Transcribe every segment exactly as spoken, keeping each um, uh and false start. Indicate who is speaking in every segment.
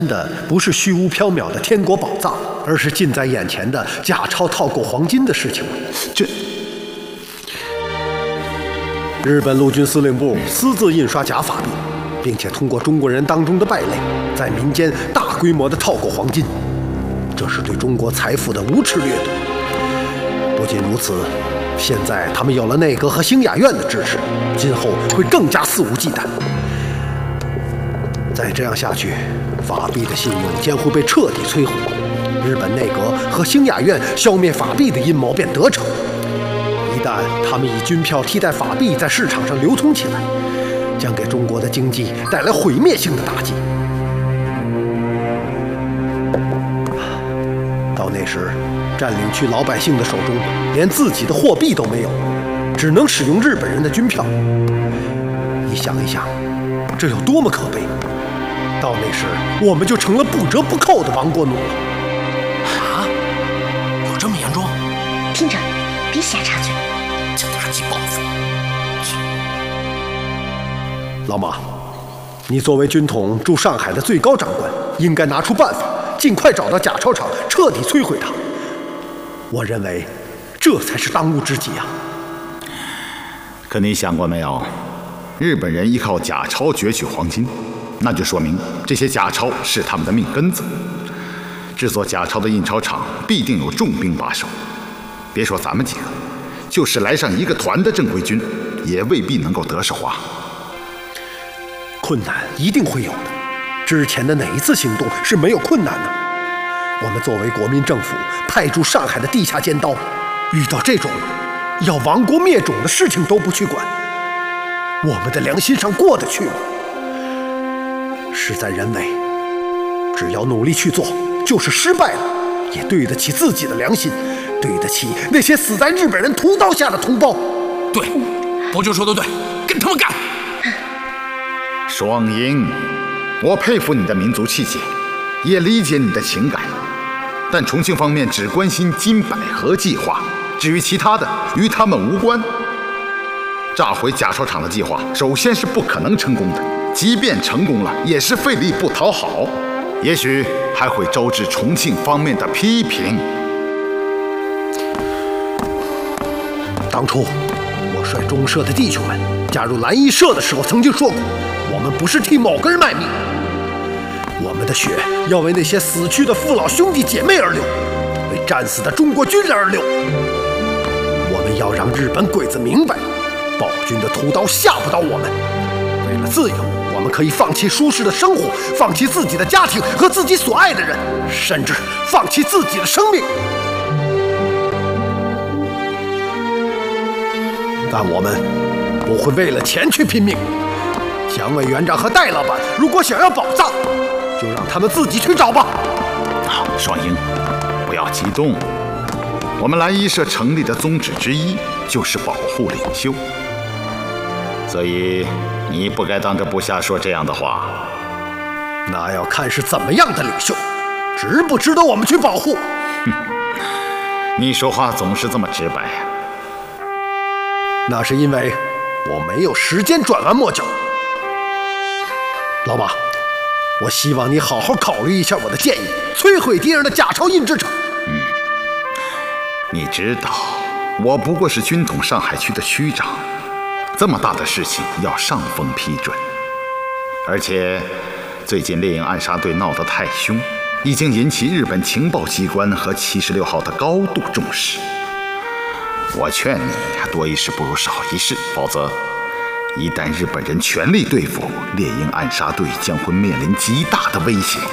Speaker 1: 的不是虚无缥缈的天国宝藏，而是近在眼前的假钞套购黄金的事情。
Speaker 2: 这，
Speaker 1: 日本陆军司令部私自印刷假法币，并且通过中国人当中的败类，在民间大规模的套购黄金，这是对中国财富的无耻掠夺。不仅如此，现在他们有了内阁和兴雅院的支持，今后会更加肆无忌惮。再这样下去，法币的信用将会被彻底摧毁。日本内阁和兴雅院消灭法币的阴谋便得逞。一旦他们以军票替代法币在市场上流通起来，将给中国的经济带来毁灭性的打击。到那时，占领区老百姓的手中连自己的货币都没有，只能使用日本人的军票。你想一想，这有多么可悲！到那时，我们就成了不折不扣的亡国奴了。
Speaker 2: 啊，有这么严重？
Speaker 3: 厅长，别瞎插嘴。
Speaker 2: 这打击报复。
Speaker 1: 老马，你作为军统驻上海的最高长官，应该拿出办法，尽快找到假钞厂，彻底摧毁它。我认为，这才是当务之急啊！
Speaker 4: 可你想过没有，日本人依靠假钞攫取黄金，那就说明这些假钞是他们的命根子。制作假钞的印钞厂必定有重兵把守，别说咱们几个，就是来上一个团的正规军，也未必能够得手啊。
Speaker 1: 困难一定会有的，之前的哪一次行动是没有困难的？我们作为国民政府派驻上海的地下尖刀，遇到这种要亡国灭种的事情都不去管，我们的良心上过得去吗？事在人为，只要努力去做，就是失败了也对得起自己的良心，对得起那些死在日本人屠刀下的同胞。
Speaker 2: 对，伯爵说的对，跟他们干！
Speaker 4: 双鹰，我佩服你的民族气节，也理解你的情感，但重庆方面只关心金百合计划，至于其他的与他们无关。炸毁假钞厂的计划首先是不可能成功的，即便成功了也是费力不讨好，也许还会招致重庆方面的批评。
Speaker 1: 当初我率中社的弟兄们加入蓝衣社的时候曾经说过，我们不是替某个人卖命，我们的血要为那些死去的父老兄弟姐妹而流，为战死的中国军人而流。我们要让日本鬼子明白，暴君的屠刀吓不倒我们。为了自由，我们可以放弃舒适的生活，放弃自己的家庭和自己所爱的人，甚至放弃自己的生命。但我们不会为了钱去拼命。蒋委员长和戴老板如果想要宝藏，就让他们自己去找吧。
Speaker 4: 啊，双鹰，不要激动。我们蓝衣社成立的宗旨之一就是保护领袖，所以你不该当着部下说这样的话。
Speaker 1: 那要看是怎么样的领袖，值不值得我们去保护？
Speaker 4: 哼，你说话总是这么直白呀。
Speaker 1: 那是因为我没有时间转弯抹角。老马，我希望你好好考虑一下我的建议，摧毁敌人的假钞印制厂。
Speaker 4: 嗯，你知道，我不过是军统上海区的区长，这么大的事情要上峰批准，而且最近猎鹰暗杀队闹得太凶，已经引起日本情报机关和七十六号的高度重视。我劝你多一事不如少一事，否则一旦日本人全力对付猎鹰暗杀队，将会面临极大的危险。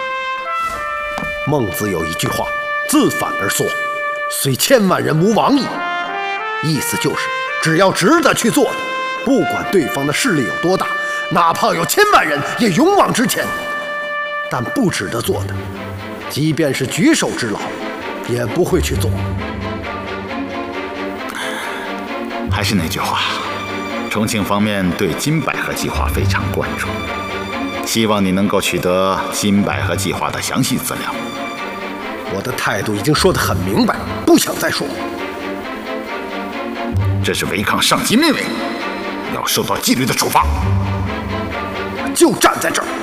Speaker 1: 孟子有一句话：“自反而缩，虽千万人无往矣。”意思就是，只要值得去做的，不管对方的势力有多大，哪怕有千万人，也勇往直前。但不值得做的，即便是举手之劳，也不会去做。
Speaker 4: 还是那句话，重庆方面对金百合计划非常关注，希望你能够取得金百合计划的详细资料。
Speaker 1: 我的态度已经说得很明白，不想再说。
Speaker 4: 这是违抗上级命令，要受到纪律的处罚。
Speaker 1: 就站在这儿，